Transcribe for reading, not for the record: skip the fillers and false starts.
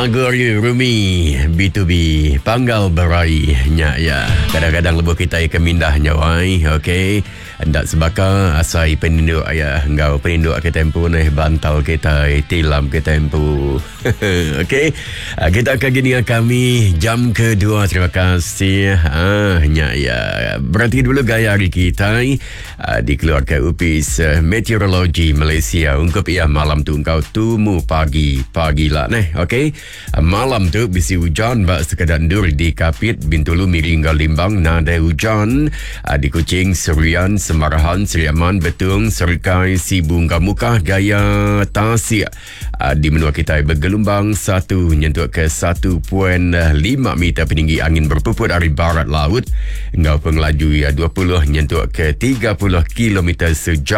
Lagu Rumi B2B Panggal Berai nya ya. Kadang-kadang lebuh kita akan mindahnya wai. Okey. Hendak sebaka asai peninduk ayah engkau peninduk ke tempo nih bantal kita tilam ke tempo. Okey. Kita akan gini kami jam kedua. Terima kasih. Nya ya. Berarti dulu gaya hari kita dikeluarkan UPIS Meteorologi Malaysia. Ungkap ia malam tu engkau tumu pagi lah nih. Okey. Malam tu bisi hujan bak sekadar dur di Kapit Bintulu Miringgal Limbang nada hujan di Kuching Serian Semarahan Seriaman Betung Serkai Sibung Kamukah Gaya Tasik di menua kita bergelombang 1 nyentuh ke 1.5 meter peninggi angin berpuput dari barat laut engkau pengelaju 20 nyentuh ke 30 km sejam.